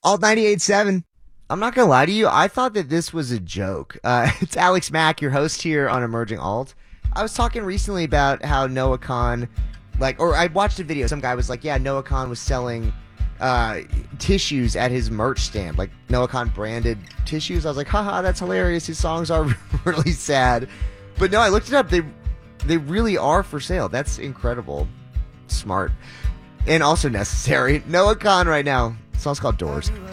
Alt 98.7. I'm not gonna lie to you. I thought that this was a joke. It's Alex Mack, your host here on Emerging Alt. I was talking recently about how Noah Khan, or I watched a video. Some guy was like, "Yeah, Noah Khan was selling tissues at his merch stand, like Noah Khan branded tissues." I was like, "Haha, that's hilarious. His songs are really sad." But no, I looked it up. They really are for sale. That's incredible, smart, and also necessary. Noah Khan right now. The song's called Doors.